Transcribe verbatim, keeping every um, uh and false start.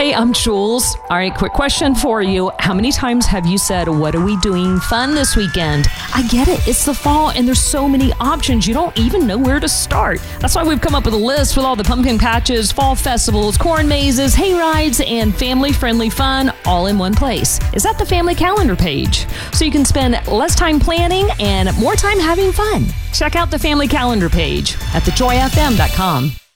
Hey, I'm Jules. All right, quick question for you. How many times have you said, what are we doing fun this weekend? I get it. It's the fall and there's so many options. You don't even know where to start. That's why we've come up with a list with all the pumpkin patches, fall festivals, corn mazes, hay rides, and family-friendly fun all in one place. Is that the family calendar page? So you can spend less time planning and more time having fun. Check out the family calendar page at the joy f m dot com.